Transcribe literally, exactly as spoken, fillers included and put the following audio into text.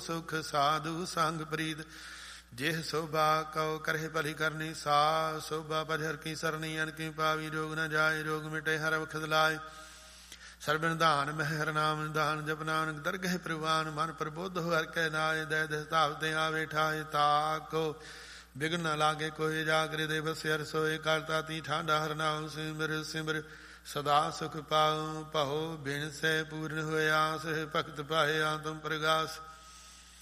ਸੁਖ ਸਾਧੂ ਸੰਗ ਪ੍ਰੀਤ। ਜਿਹ ਸੋਭਾ ਕਉ ਕਰਹਿ ਭਲੀ ਕਰਨੀ ਸਾ ਸੋਭਾ ਭਜ ਹਰ ਕੀ ਸਰਨੀ। ਅਨ ਕੀ ਪਾਵੀ ਰੋਗ ਨ ਜਾਏ ਰੋਗ ਮਿਟੇ ਹਰ ਵਖਤ ਲਾਏ। ਸਰਬ ਨਿਧਾਨ ਮਹਿ ਹਰ ਨਾਮ ਨਿਧਾਨ ਜਪ ਨਾਨਕ ਦਰਗਹਿ ਪ੍ਰਵਾਨ। ਮਨ ਪ੍ਰਬੁੱਧ ਹੋ ਹਰ ਕੈ ਨਾਏ ਦੈ ਦਹਿ ਧਾਵ ਤੇ ਆਵੇ ਠਾਏ। ਤਾਕੋ ਬਿਗਨ ਨ ਲਾਗੇ ਕੋਇ ਜਾਗਰਿ ਦੇ ਬਸਿਆ ਰਸੋਏ। ਕਰਤਾ ਤੀ ਠਾਂਡਾ ਹਰ ਨਾਮ ਸਿਮਰ ਸਿਮਰ ਸਦਾ ਸੁਖ ਪਾਉ। ਭਉ ਬਿਨ ਸੇ ਪੂਰਨ ਹੋਇਆ ਸੇ ਭਗਤ ਪਾਏ ਆਤਮ ਪ੍ਰਗਾਸ।